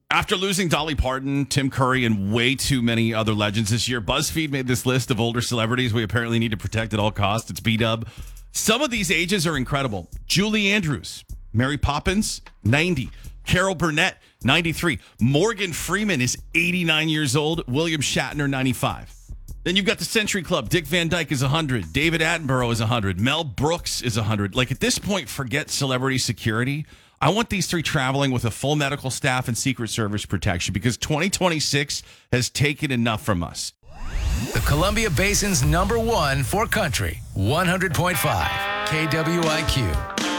After losing Dolly Parton, Tim Curry, and way too many other legends this year, BuzzFeed made this list of older celebrities we apparently need to protect at all costs. It's B-Dub. Some of these ages are incredible. Julie Andrews, Mary Poppins, 90. Carol Burnett, 93. Morgan Freeman is 89 years old. William Shatner, 95. Then you've got the Century Club. Dick Van Dyke is 100. David Attenborough is 100. Mel Brooks is 100. Like, at this point, forget celebrity security. I want these three traveling with a full medical staff and Secret Service protection because 2026 has taken enough from us. The Columbia Basin's #1 for country, 100.5 KWIQ.